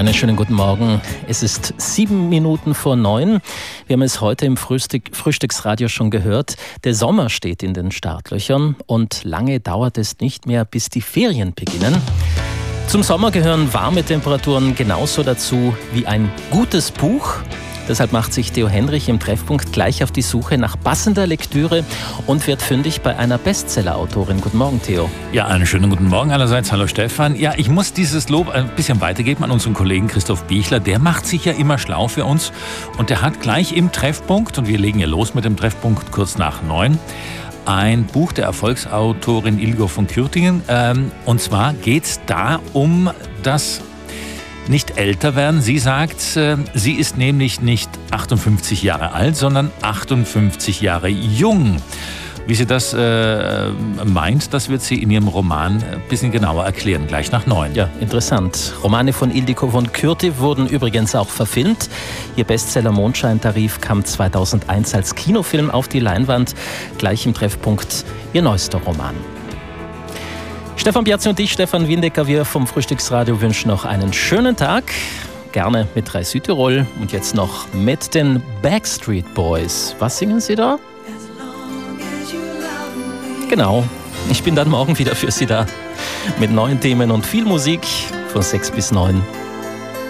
Einen schönen guten Morgen. Es ist 7 Minuten vor 9. Wir haben es heute im Frühstücksradio schon gehört. Der Sommer steht in den Startlöchern und lange dauert es nicht mehr, bis die Ferien beginnen. Zum Sommer gehören warme Temperaturen genauso dazu wie ein gutes Buch. Deshalb macht sich Theo Henrich im Treffpunkt gleich auf die Suche nach passender Lektüre und wird fündig bei einer Bestseller-Autorin. Guten Morgen, Theo. Ja, einen schönen guten Morgen allerseits. Hallo Stefan. Ja, ich muss dieses Lob ein bisschen weitergeben an unseren Kollegen Christoph Bichler. Der macht sich ja immer schlau für uns und der hat gleich im Treffpunkt, und wir legen ja los mit dem Treffpunkt kurz nach 9, ein Buch der Erfolgsautorin Ildiko von Kürtingen. Und zwar geht es da um das nicht älter werden. Sie sagt, sie ist nämlich nicht 58 Jahre alt, sondern 58 Jahre jung. Wie sie das meint, das wird sie in ihrem Roman ein bisschen genauer erklären, gleich nach 9. Ja, interessant. Romane von Ildiko von Kürti wurden übrigens auch verfilmt. Ihr Bestseller Mondscheintarif kam 2001 als Kinofilm auf die Leinwand. Gleich im Treffpunkt ihr neuester Roman. Stefan Piazzi und ich, Stefan Windecker, wir vom Frühstücksradio wünschen noch einen schönen Tag. Gerne mit 3 Südtirol und jetzt noch mit den Backstreet Boys. Was singen Sie da? Genau, ich bin dann morgen wieder für Sie da mit neuen Themen und viel Musik von 6 bis 9.